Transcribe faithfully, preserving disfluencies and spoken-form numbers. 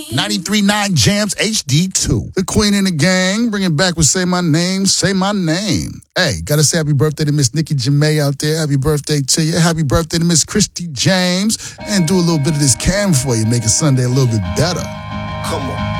ninety-three point nine Jams H D two. The queen in the gang, bringing back with Say My Name, Say My Name. Hey, gotta say happy birthday to Miss Nikki Jamae out there. Happy birthday to you. Happy birthday to Miss Christy James. And do a little bit of this cam for you, make it Sunday a little bit better. Come on.